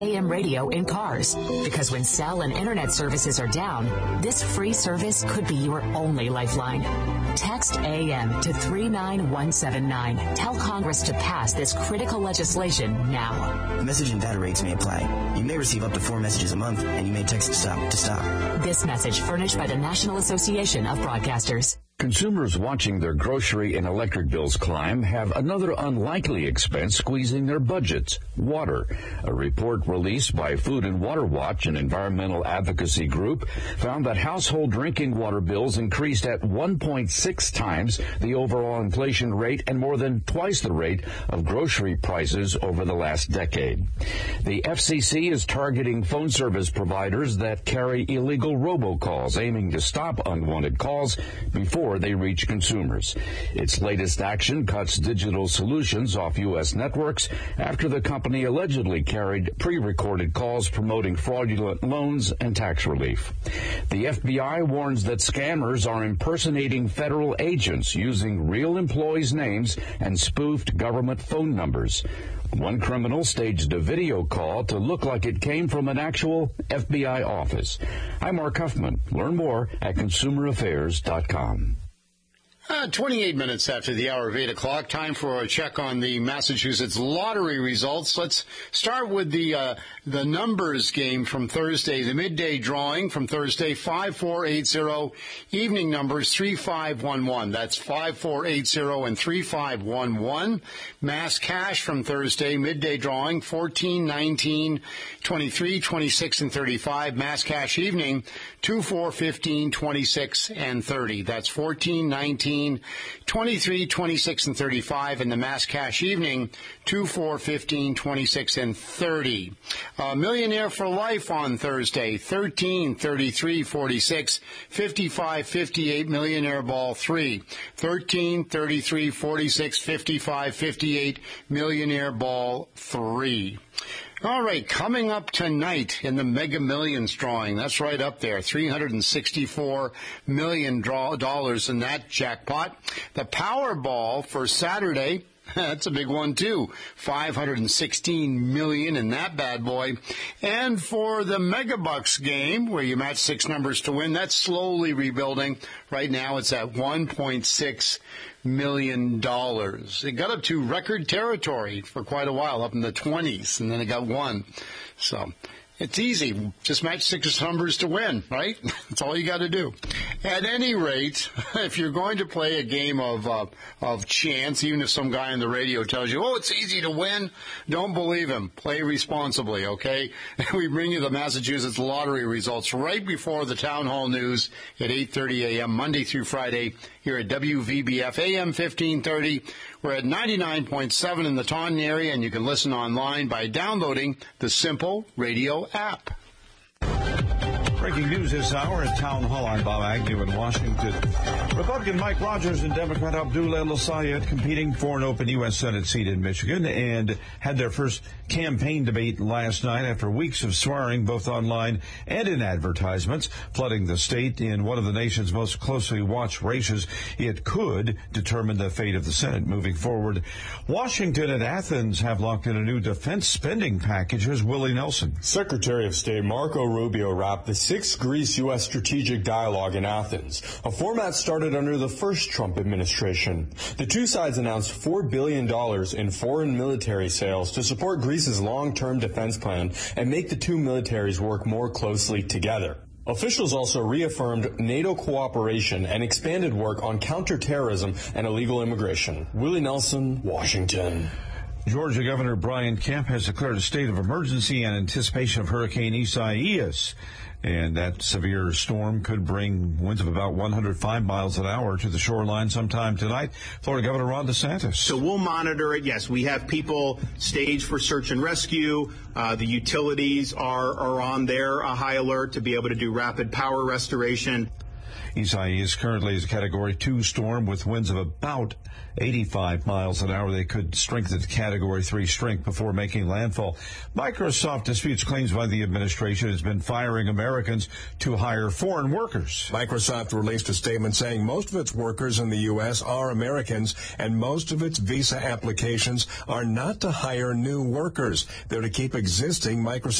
AM radio in cars. Because when cell and internet services are down, this free service could be your only lifeline. Text AM to 39179. Tell Congress to pass this critical legislation now. Message and data rates may apply. You may receive up to 4 messages a month, and you may text to stop. This message furnished by the National Association of Broadcasters. Consumers watching their grocery and electric bills climb have another unlikely expense squeezing their budgets: water. A report released by Food and Water Watch, an environmental advocacy group, found that household drinking water bills increased at 1.6 times the overall inflation rate and more than twice the rate of grocery prices over the last decade. The FCC is targeting phone service providers that carry illegal robocalls, aiming to stop unwanted calls before they reach consumers. Its latest action cuts Digital Solutions off U.S. networks after the company allegedly carried pre-recorded calls promoting fraudulent loans and tax relief. The FBI warns that scammers are impersonating federal agents using real employees' names and spoofed government phone numbers. One criminal staged a video call to look like it came from an actual FBI office. I'm Mark Huffman. Learn more at consumeraffairs.com. 28 minutes after the hour of 8 o'clock, time for a check on the Massachusetts lottery results. Let's start with the numbers game from Thursday. The midday drawing from Thursday, 5480. Evening numbers, 3511. That's 5480 and 3511. Mass cash from Thursday, midday drawing, 14, 19, 23, 26, and 35. Mass cash evening, 2, 4, 15, 26, and 30. That's 14, 19, 23, 26, and 35, and the mass cash evening, 2, 4, 15, 26, and 30. Millionaire for life on Thursday, 13, 33, 46, 55, 58, millionaire ball 3. 13, 33, 46, 55, 58, millionaire ball 3. All right, coming up tonight in the Mega Millions drawing, that's right up there, $364 million in that jackpot. The Powerball for Saturday, that's a big one too, $516 million in that bad boy. And for the Megabucks game, where you match 6 numbers to win, that's slowly rebuilding. Right now it's at $1.6 million. It got up to record territory for quite a while, up in the 20s, and then it got 1. So it's easy. Just match 6 numbers to win, right? That's all you got to do. At any rate, if you're going to play a game of chance, even if some guy on the radio tells you, oh, it's easy to win, don't believe him. Play responsibly, okay? We bring you the Massachusetts lottery results right before the Town Hall News at 8:30 a.m. Monday through Friday here at WVBF AM 1530. We're at 99.7 in the Taunton area, and you can listen online by downloading the Simple Radio app. Breaking news this hour at Town Hall. I'm Bob Agnew in Washington. Republican Mike Rogers and Democrat Abdul El-Sayed competing for an open U.S. Senate seat in Michigan and had their first campaign debate last night after weeks of swearing both online and in advertisements, flooding the state in one of the nation's most closely watched races. It could determine the fate of the Senate moving forward. Washington and Athens have locked in a new defense spending package. Here's Willie Nelson. Secretary of State Marco Rubio wrapped the 6th Greece-U.S. strategic dialogue in Athens, a format started under the first Trump administration. The two sides announced $4 billion in foreign military sales to support Greece's long-term defense plan and make the two militaries work more closely together. Officials also reaffirmed NATO cooperation and expanded work on counterterrorism and illegal immigration. Willie Nelson, Washington. Georgia Governor Brian Kemp has declared a state of emergency in anticipation of Hurricane Isaias. And that severe storm could bring winds of about 105 miles an hour to the shoreline sometime tonight. Florida Governor Ron DeSantis. So we'll monitor it. Yes, we have people staged for search and rescue. The utilities are on their high alert to be able to do rapid power restoration. Isaias currently is a Category 2 storm with winds of about 85 miles an hour. They could strengthen to Category 3 strength before making landfall. Microsoft disputes claims by the administration has been firing Americans to hire foreign workers. Microsoft released a statement saying most of its workers in the U.S. are Americans, and most of its visa applications are not to hire new workers. They're to keep existing Microsoft